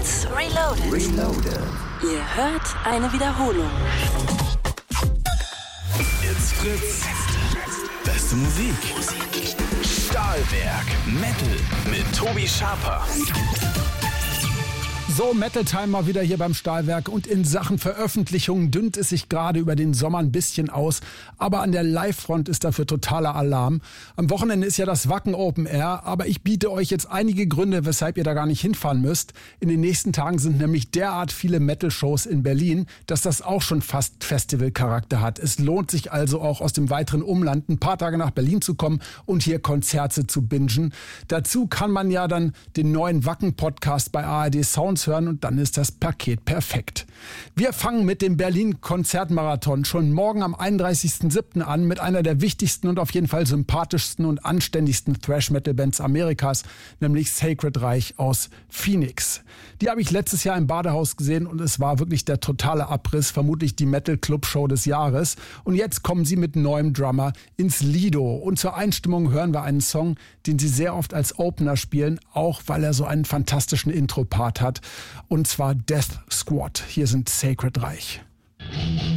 1 Reloaded. Ihr hört eine Wiederholung. It's Fritz. Beste Musik. Stahlwerk. Metal mit Tobi Schaper. So, Metal Time mal wieder hier beim Stahlwerk und in Sachen Veröffentlichungen dünnt es sich gerade über den Sommer ein bisschen aus, aber an der Live-Front ist dafür totaler Alarm. Am Wochenende ist ja das Wacken Open Air, aber ich biete euch jetzt einige Gründe, weshalb ihr da gar nicht hinfahren müsst. In den nächsten Tagen sind nämlich derart viele Metal-Shows in Berlin, dass das auch schon fast Festival-Charakter hat. Es lohnt sich also auch aus dem weiteren Umland ein paar Tage nach Berlin zu kommen und hier Konzerte zu bingen. Dazu kann man ja dann den neuen Wacken-Podcast bei ARD Sounds hören und dann ist das Paket perfekt. Wir fangen mit dem Berlin-Konzertmarathon schon morgen am 31.07. an mit einer der wichtigsten und auf jeden Fall sympathischsten und anständigsten Thrash-Metal-Bands Amerikas, nämlich Sacred Reich aus Phoenix. Die habe ich letztes Jahr im Badehaus gesehen und es war wirklich der totale Abriss, vermutlich die Metal-Club-Show des Jahres. Und jetzt kommen sie mit neuem Drummer ins Lido. Und zur Einstimmung hören wir einen Song, den sie sehr oft als Opener spielen, auch weil er so einen fantastischen Intro-Part hat. Und zwar Death Squad. Hier sind Sacred Reich.